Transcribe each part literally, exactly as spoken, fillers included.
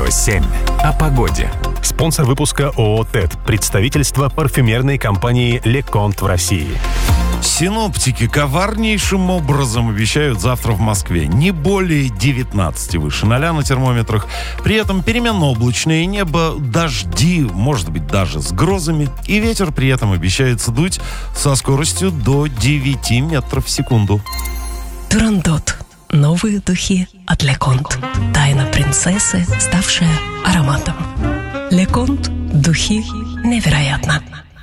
Радио семь. О погоде. Спонсор выпуска ООО «ТЭД». Представительство парфюмерной компании «Леконт» в России. Синоптики коварнейшим образом обещают завтра в Москве не более девятнадцати выше ноля на термометрах. При этом переменно облачное небо, дожди, может быть, даже с грозами. И ветер при этом обещается дуть со скоростью до девяти метров в секунду. Турандот. Новые духи от Леконт. Тайна принцессы, ставшая ароматом. Леконт. Духи невероятно.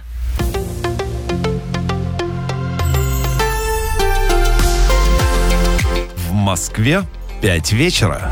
В Москве пять вечера.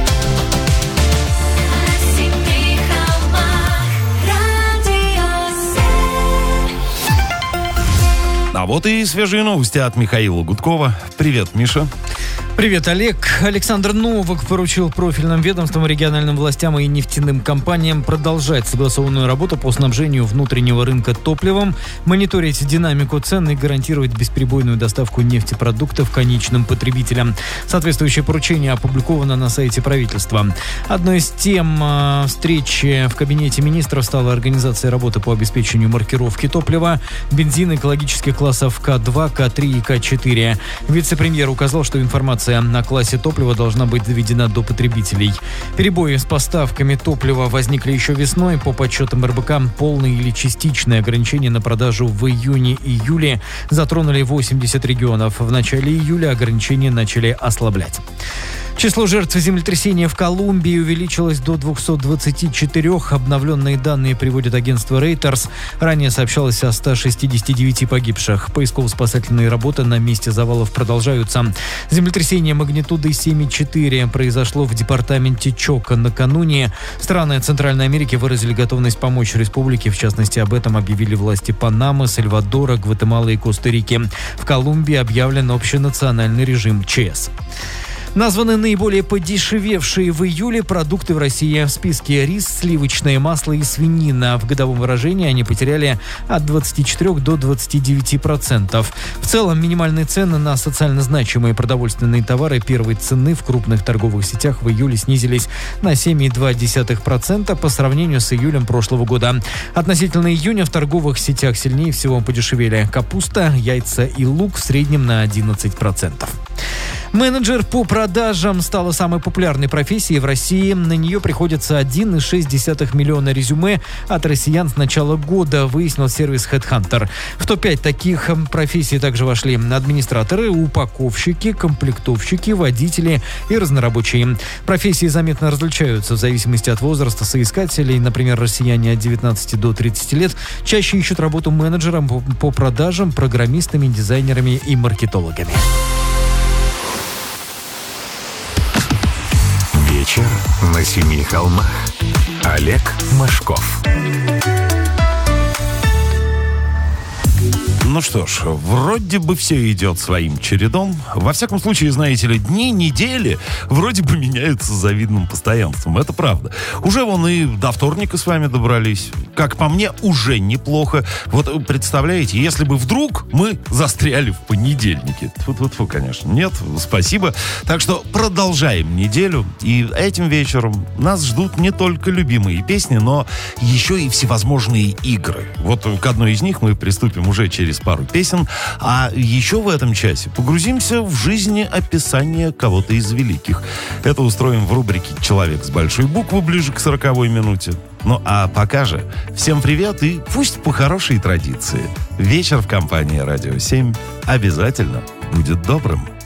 А вот и свежие новости от Михаила Гудкова. Привет, Миша. Привет, Олег. Александр Новак поручил профильным ведомствам, региональным властям и нефтяным компаниям продолжать согласованную работу по снабжению внутреннего рынка топливом, мониторить динамику цен и гарантировать бесперебойную доставку нефтепродуктов конечным потребителям. Соответствующее поручение опубликовано на сайте правительства. Одной из тем э, встречи в кабинете министров стала организация работы по обеспечению маркировки топлива, бензин экологических классов К два, К три и К четыре. Вице-премьер указал, что информация на классе топлива должна быть доведена до потребителей. Перебои с поставками топлива возникли еще весной. По подсчетам эр бэ ка, полное или частичное ограничение на продажу в июне-июле затронули восемьдесят регионов. В начале июля ограничения начали ослаблять. Число жертв землетрясения в Колумбии увеличилось до двухсот двадцати четырёх. Обновленные данные приводит агентство Reuters. Ранее сообщалось о ста шестидесяти девяти погибших. Поисково-спасательные работы на месте завалов продолжаются. Землетрясение магнитудой семь и четыре произошло в департаменте Чоко накануне. Страны Центральной Америки выразили готовность помочь республике. В частности, об этом объявили власти Панамы, Сальвадора, Гватемалы и Коста-Рики. В Колумбии объявлен общенациональный режим ЧС. Названы наиболее подешевевшие в июле продукты в России. В списке рис, сливочное масло и свинина. В годовом выражении они потеряли от двадцати четырёх до двадцати девяти процентов. В целом, минимальные цены на социально значимые продовольственные товары первой цены в крупных торговых сетях в июле снизились на семь и две десятых процента по сравнению с июлем прошлого года. Относительно июня в торговых сетях сильнее всего подешевели капуста, яйца и лук в среднем на одиннадцать процентов. Менеджер по продажам стала самой популярной профессией в России. На нее приходится один и шесть десятых миллиона резюме от россиян с начала года, выяснил сервис HeadHunter. В топ пять таких профессий также вошли администраторы, упаковщики, комплектовщики, водители и разнорабочие. Профессии заметно различаются в зависимости от возраста соискателей. Например, россияне от девятнадцати до тридцати лет чаще ищут работу менеджером по продажам, программистами, дизайнерами и маркетологами. Вечер на семи холмах. Олег Машков. Ну что ж, вроде бы все идет своим чередом. Во всяком случае, знаете ли, дни, недели вроде бы меняются с завидным постоянством. Это правда. Уже вон и до вторника с вами добрались. Как по мне, уже неплохо. Вот представляете, если бы вдруг мы застряли в понедельнике. Тьфу-тьфу-тьфу, конечно. Нет, спасибо. Так что продолжаем неделю. И этим вечером нас ждут не только любимые песни, но еще и всевозможные игры. Вот к одной из них мы приступим уже через пару песен, а еще в этом часе погрузимся в жизнеописание кого-то из великих. Это устроим в рубрике «Человек с большой буквы» ближе к сороковой минуте. Ну а пока же всем привет и пусть по хорошей традиции вечер в компании «Радио семь» обязательно будет добрым.